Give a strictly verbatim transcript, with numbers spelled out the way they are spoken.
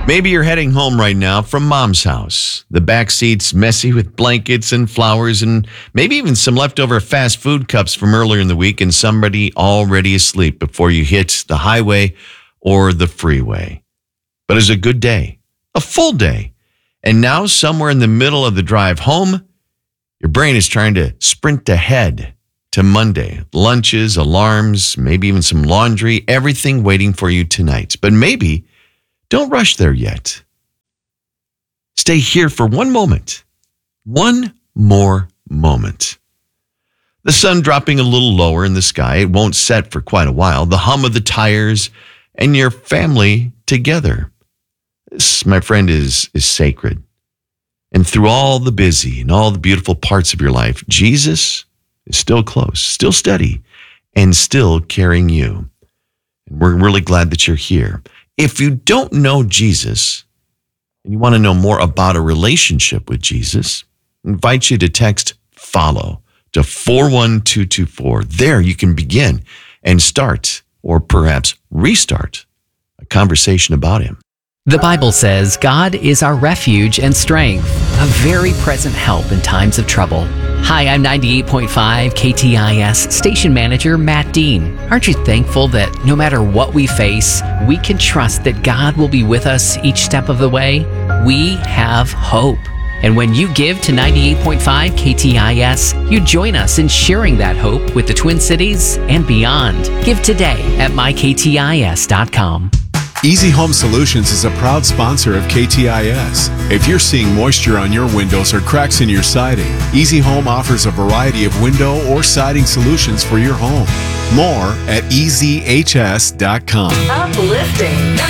Maybe you're heading home right now from mom's house. The back seat's messy with blankets and flowers and maybe even some leftover fast food cups from earlier in the week and somebody already asleep before you hit the highway or the freeway. But it's a good day, a full day. And now somewhere in the middle of the drive home, your brain is trying to sprint ahead to Monday. Lunches, alarms, maybe even some laundry, everything waiting for you tonight. But maybe don't rush there yet. Stay here for one moment. One more moment. The sun dropping a little lower in the sky. It won't set for quite a while. The hum of the tires and your family together. This, my friend, is, is sacred. And through all the busy and all the beautiful parts of your life, Jesus is still close, still steady, and still carrying you. And we're really glad that you're here. If you don't know Jesus and you want to know more about a relationship with Jesus, I invite you to text FOLLOW to four one two two four. There you can begin and start, or perhaps restart, a conversation about him. The Bible says God is our refuge and strength, a very present help in times of trouble. Hi, I'm ninety-eight point five K T I S station manager Matt Dean. Aren't you thankful that no matter what we face, we can trust that God will be with us each step of the way? We have hope. And when you give to ninety-eight point five K T I S, you join us in sharing that hope with the Twin Cities and beyond. Give today at my k t i s dot com. Easy Home Solutions is a proud sponsor of K T I S. If you're seeing moisture on your windows or cracks in your siding, Easy Home offers a variety of window or siding solutions for your home. More at e z h s dot com. Uplifting.